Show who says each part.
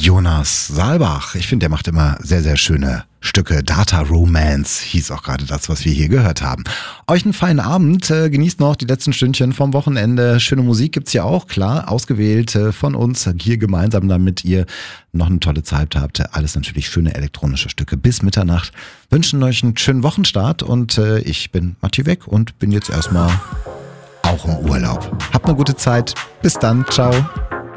Speaker 1: Jonas Saalbach. Ich finde, der macht immer sehr, sehr schöne Stücke. Data Romance hieß auch gerade das, was wir hier gehört haben. Euch einen feinen Abend. Genießt noch die letzten Stündchen vom Wochenende. Schöne Musik gibt's hier auch, klar. Ausgewählt von uns hier gemeinsam, damit ihr noch eine tolle Zeit habt. Alles natürlich schöne elektronische Stücke bis Mitternacht. Wünschen euch einen schönen Wochenstart und ich bin Matti Weck und bin jetzt erstmal auch im Urlaub. Habt eine gute Zeit. Bis dann. Ciao.